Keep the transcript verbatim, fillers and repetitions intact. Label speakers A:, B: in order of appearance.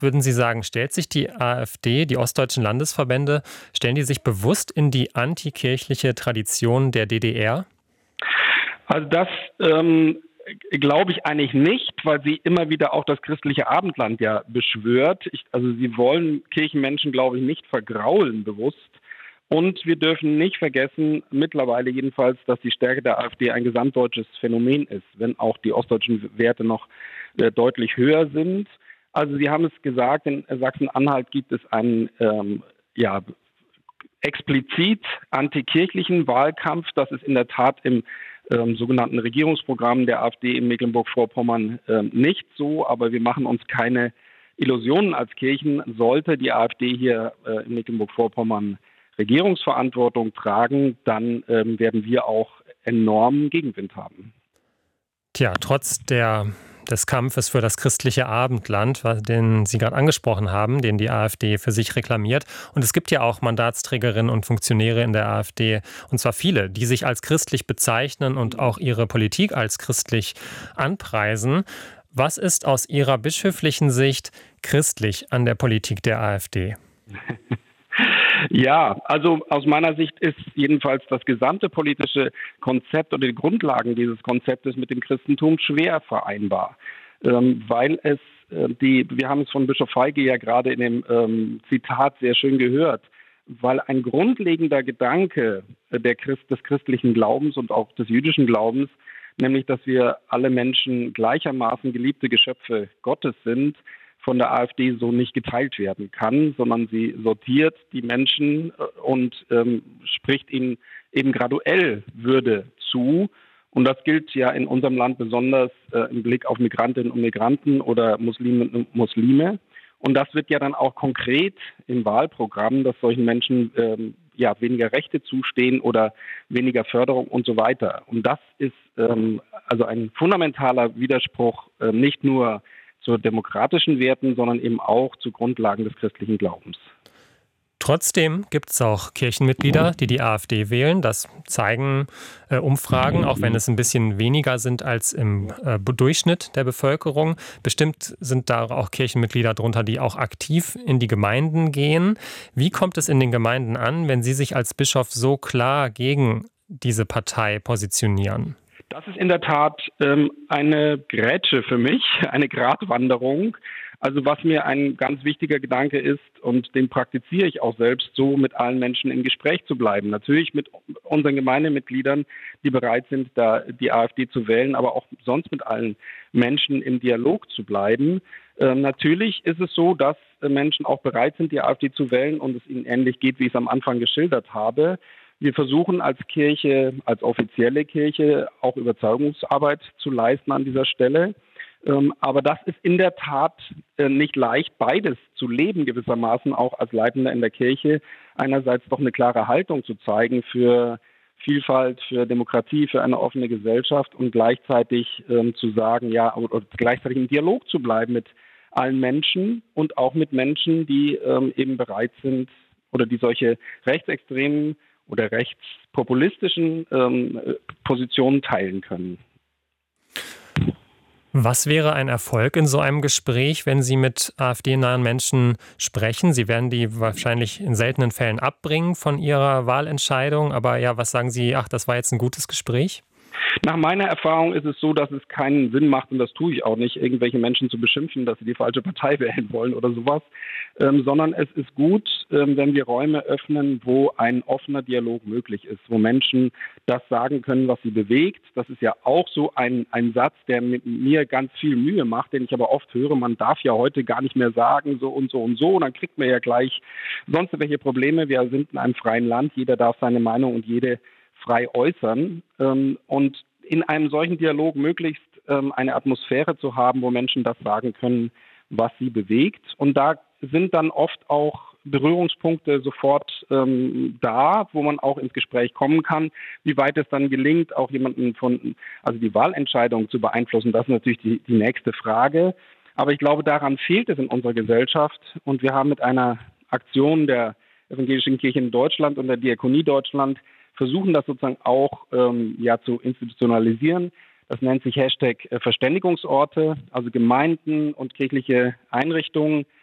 A: würden Sie sagen, stellt sich die AfD, die ostdeutschen Landesverbände, stellen die sich bewusst in die antikirchliche Tradition der D D R?
B: Also das ähm, glaube ich eigentlich nicht, weil sie immer wieder auch das christliche Abendland ja beschwört. Ich, also sie wollen Kirchenmenschen, glaube ich, nicht vergraulen bewusst. Und wir dürfen nicht vergessen, mittlerweile jedenfalls, dass die Stärke der AfD ein gesamtdeutsches Phänomen ist, wenn auch die ostdeutschen Werte noch äh, deutlich höher sind. Also Sie haben es gesagt, in Sachsen-Anhalt gibt es einen ähm, ja, explizit antikirchlichen Wahlkampf. Das ist in der Tat im ähm, sogenannten Regierungsprogramm der AfD in Mecklenburg-Vorpommern ähm, nicht so, aber wir machen uns keine Illusionen als Kirchen. Sollte die AfD hier äh, in Mecklenburg-Vorpommern Regierungsverantwortung tragen, dann ähm, werden wir auch enormen Gegenwind haben.
A: Tja, trotz der, des Kampfes für das christliche Abendland, den Sie gerade angesprochen haben, den die AfD für sich reklamiert. Und es gibt ja auch Mandatsträgerinnen und Funktionäre in der AfD, und zwar viele, die sich als christlich bezeichnen und auch ihre Politik als christlich anpreisen. Was ist aus Ihrer bischöflichen Sicht christlich an der Politik der AfD?
B: Ja, also aus meiner Sicht ist jedenfalls das gesamte politische Konzept oder die Grundlagen dieses Konzeptes mit dem Christentum schwer vereinbar, ähm, weil es äh, die, wir haben es von Bischof Feige ja gerade in dem ähm, Zitat sehr schön gehört, weil ein grundlegender Gedanke der Christ, des christlichen Glaubens und auch des jüdischen Glaubens, nämlich dass wir alle Menschen gleichermaßen geliebte Geschöpfe Gottes sind, von der AfD so nicht geteilt werden kann, sondern sie sortiert die Menschen und ähm, spricht ihnen eben graduell Würde zu. Und das gilt ja in unserem Land besonders äh, im Blick auf Migrantinnen und Migranten oder Musliminnen und Muslime. Und das wird ja dann auch konkret im Wahlprogramm, dass solchen Menschen ähm, ja weniger Rechte zustehen oder weniger Förderung und so weiter. Und das ist ähm, also ein fundamentaler Widerspruch, äh, nicht nur zu demokratischen Werten, sondern eben auch zu Grundlagen des christlichen Glaubens.
A: Trotzdem gibt es auch Kirchenmitglieder, die die AfD wählen. Das zeigen äh, Umfragen, auch wenn es ein bisschen weniger sind als im äh, Durchschnitt der Bevölkerung. Bestimmt sind da auch Kirchenmitglieder drunter, die auch aktiv in die Gemeinden gehen. Wie kommt es in den Gemeinden an, wenn Sie sich als Bischof so klar gegen diese Partei positionieren?
B: Das ist in der Tat ähm, eine Grätsche für mich, eine Gratwanderung. Also was mir ein ganz wichtiger Gedanke ist, und den praktiziere ich auch selbst, so mit allen Menschen im Gespräch zu bleiben. Natürlich mit unseren Gemeindemitgliedern, die bereit sind, da die AfD zu wählen, aber auch sonst mit allen Menschen im Dialog zu bleiben. Ähm, natürlich ist es so, dass äh, Menschen auch bereit sind, die AfD zu wählen und es ihnen ähnlich geht, wie ich es am Anfang geschildert habe. Wir versuchen als Kirche, als offizielle Kirche auch Überzeugungsarbeit zu leisten an dieser Stelle. Ähm, aber das ist in der Tat äh, nicht leicht, beides zu leben gewissermaßen, auch als Leitender in der Kirche. Einerseits doch eine klare Haltung zu zeigen für Vielfalt, für Demokratie, für eine offene Gesellschaft und gleichzeitig ähm, zu sagen, ja, oder, oder gleichzeitig im Dialog zu bleiben mit allen Menschen und auch mit Menschen, die ähm, eben bereit sind oder die solche rechtsextremen oder rechtspopulistischen ähm, Positionen teilen können.
A: Was wäre ein Erfolg in so einem Gespräch, wenn Sie mit AfD-nahen Menschen sprechen? Sie werden die wahrscheinlich in seltenen Fällen abbringen von ihrer Wahlentscheidung. Aber ja, was sagen Sie? Ach, das war jetzt ein gutes Gespräch?
B: Nach meiner Erfahrung ist es so, dass es keinen Sinn macht, und das tue ich auch nicht, irgendwelche Menschen zu beschimpfen, dass sie die falsche Partei wählen wollen oder sowas, ähm, sondern es ist gut, ähm, wenn wir Räume öffnen, wo ein offener Dialog möglich ist, wo Menschen das sagen können, was sie bewegt. Das ist ja auch so ein, ein Satz, der mit mir ganz viel Mühe macht, den ich aber oft höre, man darf ja heute gar nicht mehr sagen, so und so und so, und dann kriegt man ja gleich sonst welche Probleme. Wir sind in einem freien Land, jeder darf seine Meinung und jede frei äußern, ähm, und in einem solchen Dialog möglichst ähm, eine Atmosphäre zu haben, wo Menschen das sagen können, was sie bewegt. Und da sind dann oft auch Berührungspunkte sofort ähm, da, wo man auch ins Gespräch kommen kann. Wie weit es dann gelingt, auch jemanden von, also die Wahlentscheidung zu beeinflussen, das ist natürlich die, die nächste Frage. Aber ich glaube, daran fehlt es in unserer Gesellschaft. Und wir haben mit einer Aktion der Evangelischen Kirche in Deutschland und der Diakonie Deutschland versuchen das sozusagen auch ähm, ja, zu institutionalisieren. Das nennt sich Hashtag Verständigungsorte, also Gemeinden und kirchliche Einrichtungen